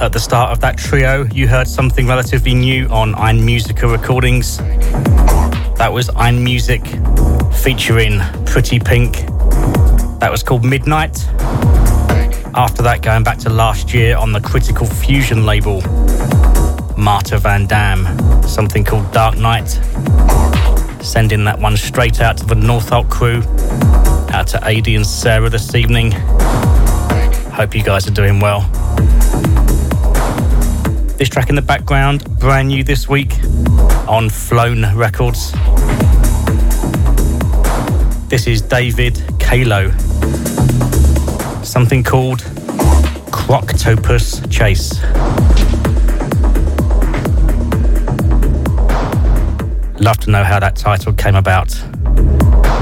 At the start of that trio, you heard something relatively new on Ein Musica Recordings. That was Ein Music featuring Pretty Pink. That was called Midnight. After that, going back to last year on the Critical Fusion label, Marta Van Dam, something called Dark Night. Sending that one straight out to the Northolt crew, out to Adi and Sarah this evening. Hope you guys are doing well. This track in the background, brand new this week on Flown Records. This is David Kalo. Something called Croctopus Chase. Love to know how that title came about.